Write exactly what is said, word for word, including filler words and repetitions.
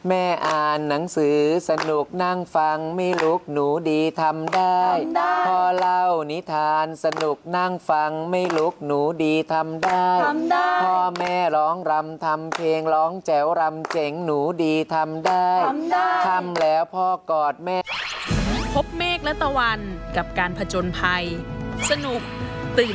แม่อ่านหนังสือสนุกนั่งฟังไม่ลุกหนูดีทำได้พ่อเล่านิทานสนุกนั่งฟังไม่ลุกหนูดีทำได้พ่อแม่ร้องรำทำเพลงร้องแจ๋วรำเจ๋งหนูดีทำได้ทำแล้วพ่อกอดแม่พบเมฆและตะวันกับการผจญภัยสนุก